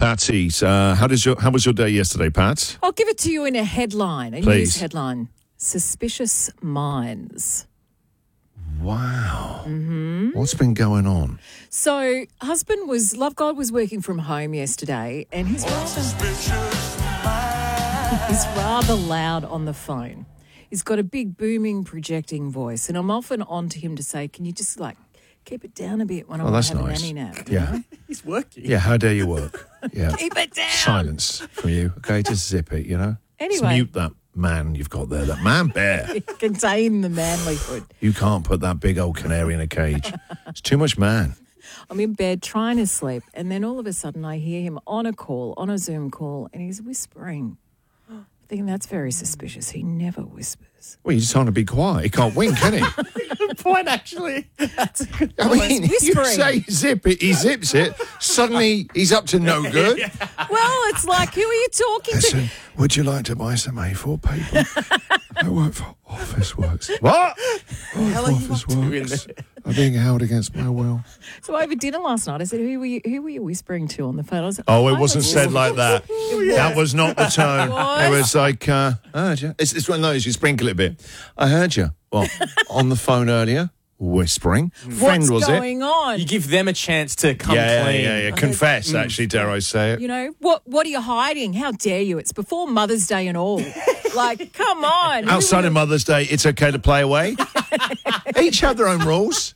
Patsy's. How was your day yesterday, Pat? I'll give it to you in a headline, a Please. news headline. Suspicious minds. Wow. Mm-hmm. What's been going on? So, Love God was working from home yesterday, and he's rather loud on the phone. He's got a big booming projecting voice, and I'm often on to him to say, can you just keep it down a bit when I that's have nice. a nanny nap? Yeah. He's working. Yeah, how dare you work? Yeah. Keep it down. Silence from you. Okay, just zip it, Just Anyway. mute that man you've got there, that man bear. Contain the manlyhood. You can't put that big old canary in a cage. It's too much man. I'm in bed trying to sleep, and then all of a sudden I hear him on a Zoom call, and he's whispering. I think that's very suspicious. He never whispers. Well, you just want to be quiet. He can't wink, can he? Good point, actually. That's a good I mean, you whispering. say zip it, he zips it. Suddenly, he's up to no good. Well, it's like, who are you talking to? Listen, would you like to buy some A4 paper? I work for Officeworks. What? hell are you up to in Officeworks. there? I'm being held against my will. So over dinner last night, I said, who were you whispering to on the phone? I was like, Oh, it I wasn't was said like that. That was not the tone. It It was like, I heard you. It's one of those, you sprinkle it a bit. I heard you. Well, on the phone earlier, whispering. Friend, What's was going it? on? You give them a chance to come clean. Yeah. Confess, actually, dare I say it. You know, what are you hiding? How dare you? It's before Mother's Day and all. Come on. Outside of Mother's Day, it's okay to play away. Each have their own rules.